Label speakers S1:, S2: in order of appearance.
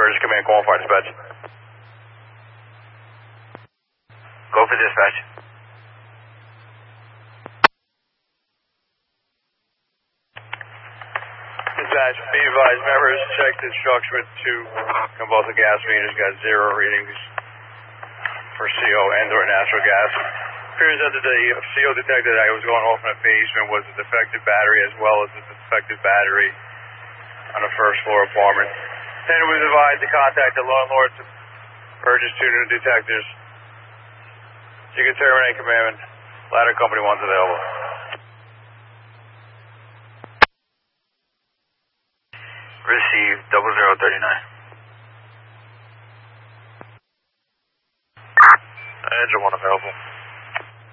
S1: emergency command, call fire dispatch.
S2: Go for dispatch.
S1: Dispatch, be advised, members checked instruction to combustible gas meters, got 0 readings for CO and/or natural gas. Appears that the CO detected that it was going off in the basement was a defective battery as well as a defective battery on the first floor apartment. Attendant was advised to contact the landlord to purchase 2 new detectors. You can terminate command. Ladder company 1's available.
S2: Receive 0039.
S1: Engine 1 available.